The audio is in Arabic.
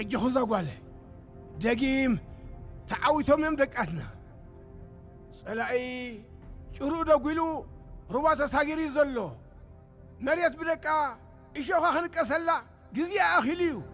حج خوزا قواله دقيم تعاويتهم يم دقاتنا صلاعي شرو دقيلو رباطة ساقيري زلو مريت بدقا إشوخا خنق أسلا قزيا أخيليو